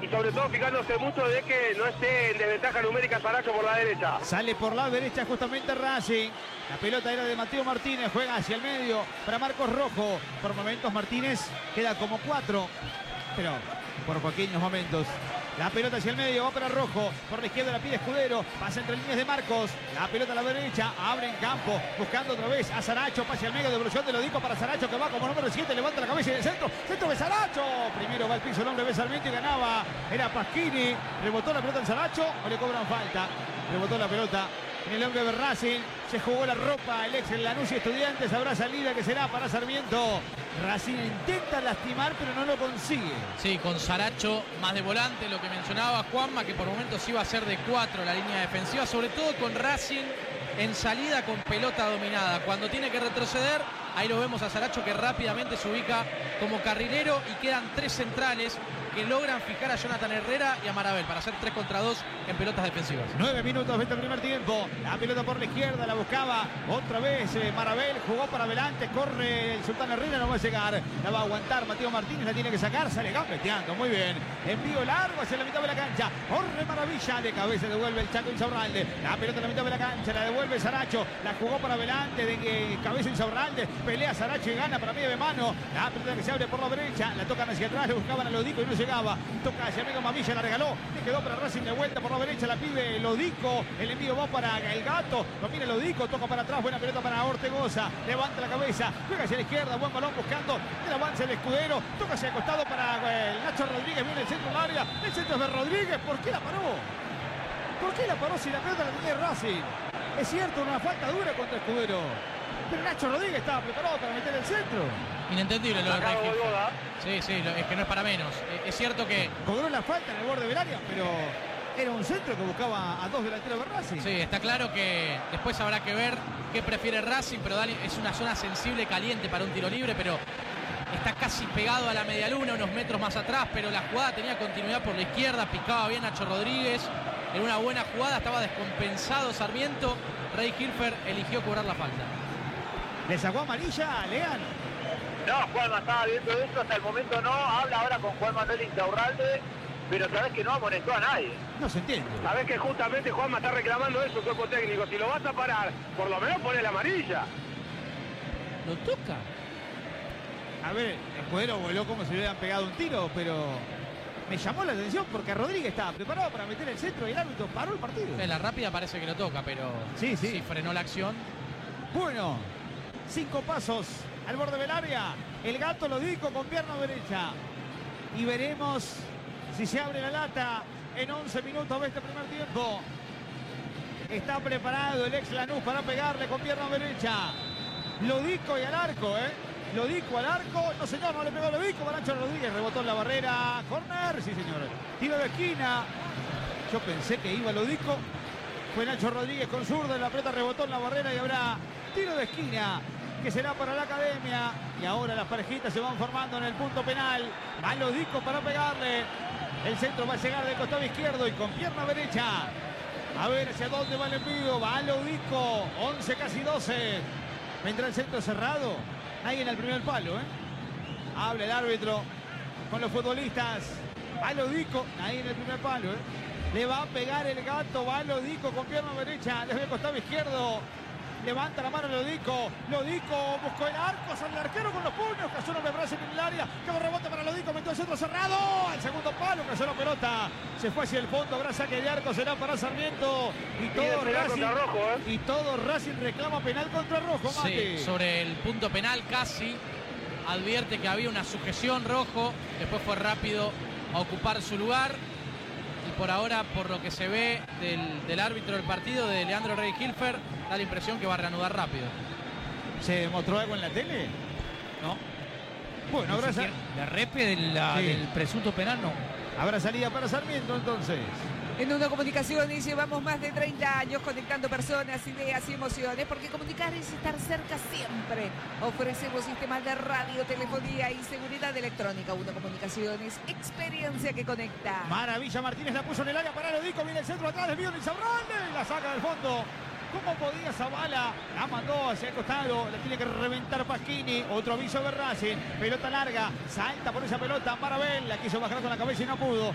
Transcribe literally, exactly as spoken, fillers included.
y sobre todo fijándose mucho de que no esté en desventaja numérica Saracho por la derecha. Sale por la derecha justamente Racing. La pelota era de Mateo Martínez, juega hacia el medio para Marcos Rojo. Por momentos Martínez queda como cuatro, pero por pequeños momentos. La pelota hacia el medio, va para Rojo. Por la izquierda la pide Escudero. Pasa entre líneas de Marcos. La pelota a la derecha. Abre en campo. Buscando otra vez a Saracho. Pase al medio. Devolución de Lodico para Saracho, que va como número siete. Levanta la cabeza y en el centro. Centro de Saracho. Primero va al piso el hombre de Sarmiento y ganaba. Era Pasquini. Rebotó la pelota en Saracho. O le cobran falta. Rebotó la pelota en el hombre de Racing. Se jugó la ropa el ex Lanús y Estudiantes. Habrá salida que será para Sarmiento. Racing intenta lastimar, pero no lo consigue. Sí, con Saracho más de volante, lo que mencionaba Juanma, que por momentos iba a ser de cuatro la línea defensiva, sobre todo con Racing en salida con pelota dominada. Cuando tiene que retroceder, ahí lo vemos a Saracho que rápidamente se ubica como carrilero y quedan tres centrales que logran fijar a Jonathan Herrera y a Marabel para hacer tres contra dos en pelotas defensivas. Nueve minutos de este primer tiempo. La pelota por la izquierda, la buscaba otra vez eh, Marabel, jugó para adelante, corre el Sultán Herrera, no va a llegar. La va a aguantar Mateo Martínez, la tiene que sacar, sale gambeteando, muy bien. Envío largo hacia la mitad de la cancha. Corre Maravilla, de cabeza devuelve el Chaco Insaurralde. La pelota en la mitad de la cancha, la devuelve Saracho, la jugó para adelante, de eh, cabeza Insaurralde, pelea Saracho y gana para media de mano. La pelota que se abre por la derecha, la tocan hacia atrás, le buscaban a Lodico y no llegaba. Toca hacia amigo Mavilla, la regaló, le quedó para Racing de vuelta por la derecha, la pide Lodico, el envío va para el Gato, lo mira Lodico, toca para atrás, buena pelota para Ortegoza, levanta la cabeza, juega hacia la izquierda, buen balón buscando el avance del Escudero, toca hacia el costado para el Nacho Rodríguez, viene el centro del área, el centro es de Rodríguez, ¿por qué la paró? ¿Por qué la paró si la pelota la tenía Racing? Es cierto, una falta dura contra Escudero, pero Nacho Rodríguez estaba preparado para meter el centro. Inentendible lo de Rey Gilfer. Sí, sí, lo, es que no es para menos. Es, es cierto que... Cobró la falta en el borde del área, pero era un centro que buscaba a dos delanteros de Racing. Sí, está claro que después habrá que ver qué prefiere Racing, pero Dani, es una zona sensible, caliente para un tiro libre, pero está casi pegado a la medialuna, unos metros más atrás, pero la jugada tenía continuidad por la izquierda, picaba bien Nacho Rodríguez, en una buena jugada, estaba descompensado Sarmiento, Rey Gilfer eligió cobrar la falta. ¿Le sacó amarilla, Lean? No, Juanma estaba viendo esto, hasta el momento no, habla ahora con Juan Manuel Insaurralde, pero sabés que no amonestó a nadie. No se entiende. Sabés que justamente Juanma está reclamando eso, cuerpo técnico, si lo vas a parar, por lo menos ponle la amarilla. ¿Lo toca? A ver, Escudero voló como si le hubieran pegado un tiro, pero me llamó la atención porque Rodríguez estaba preparado para meter el centro y el árbitro paró el partido. En la rápida parece que lo toca, pero sí, sí. sí frenó la acción. Bueno, cinco pasos al borde del área. El Gato Lodico con pierna derecha. Y veremos si se abre la lata en once minutos de este primer tiempo. Está preparado el ex Lanús para pegarle con pierna derecha. Lodico y al arco, ¿eh? Lodico al arco. No, señor, no le pegó Lodico. Nacho Rodríguez rebotó en la barrera. Corner, sí, señor. Tiro de esquina. Yo pensé que iba Lodico. Fue Nacho Rodríguez con zurda. La pelota rebotó en la barrera y habrá tiro de esquina que será para la Academia. Y ahora las parejitas se van formando en el punto penal. Va Lodico para pegarle. El centro va a llegar del costado izquierdo y con pierna derecha. A ver hacia dónde va el envío. Va Lodico. once, casi doce. Vendrá el centro cerrado. Ahí en el primer palo, ¿eh? Habla el árbitro con los futbolistas. Va Lodico. Ahí en el primer palo, ¿eh? Le va a pegar el Gato. Va Lodico con pierna derecha. Desde el costado izquierdo. Levanta la mano Lodico. Lodico buscó el arco. Sale el arquero con los puños. Cayó uno de Brasil en el área. Que rebote para Lodico. Metió el centro cerrado. Al segundo palo. Cayó la pelota. Se fue hacia el fondo. Habrá saque de arco. Será para Sarmiento. Y todo Racing. Rojo, ¿eh? Y todo Racing reclama penal contra Rojo. Mate. Sí, sobre el punto penal casi. Advierte que había una sujeción Rojo. Después fue rápido a ocupar su lugar. Y por ahora, por lo que se ve del, del árbitro del partido, de Leandro Rey Gilfer, da la impresión que va a reanudar rápido. ¿Se demostró algo en la tele? No. Bueno, habrá sal... La repe de la, sí. del presunto penal, no. Habrá salida para Sarmiento, entonces. En Uno Comunicaciones llevamos más de treinta años conectando personas, ideas y emociones, porque comunicar es estar cerca siempre. Ofrecemos sistemas de radio, telefonía y seguridad electrónica. Uno Comunicaciones, experiencia que conecta. Maravilla, Martínez la puso en el área para Lodico, viene el centro atrás, desvío de Insaurralde y la saca del fondo. ¿Cómo podía Zavala? La mandó hacia el costado, la tiene que reventar Pasquini. Otro aviso de Racing, pelota larga, salta por esa pelota Marabel, la quiso bajar con la cabeza y no pudo.